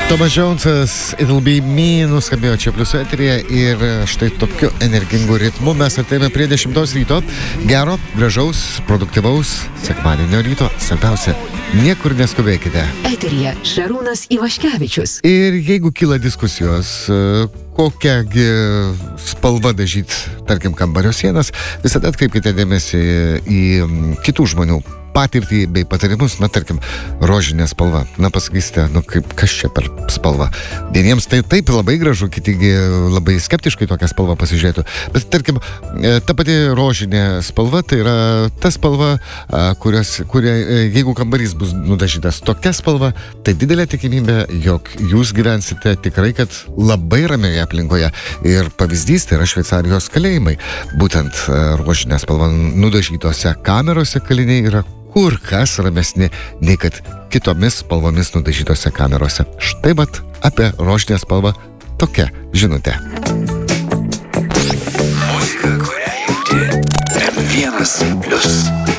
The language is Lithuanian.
Tomas Jonesas, It'll Be Me, nuskambėjo čia plius eteryje ir štai tokiu energingu ritmu mes atėjome prie 10 ryto. Gero, gražaus, produktyvaus sekmadienio ryto. Svarbiausia, niekur neskubėkite. Eteryje Šarūnas Ivaškevičius. Ir jeigu kyla diskusijos, kokiagi spalva dažyti, tarkim, kambario sienas, visada atkreipkite dėmesį į kitų žmonių patirtį bei patarimus, tarkim, rožinė spalva. Pasakysite, kas čia per spalva. Vieniems tai taip labai gražu, kitigi labai skeptiškai tokią spalvą pasižiūrėtų. Bet, tarkim, ta pati rožinė spalva, tai yra ta spalva, kuria, jeigu kambarys bus nudažytas tokia spalva, tai didelė tikimybė, jog jūs gyvensite tikrai, kad labai ramioje aplinkoje. Ir pavyzdys tai yra Šveicarijos kalėjimai. Būtent rožinė spalva nudažytose kamerose kaliniai yra kur kas ramesni, nei kad kitomis spalvomis nudažytose kamerose. Štai vat apie rožinę spalvą tokia žinutė. Muzika, kurią jauti M1+.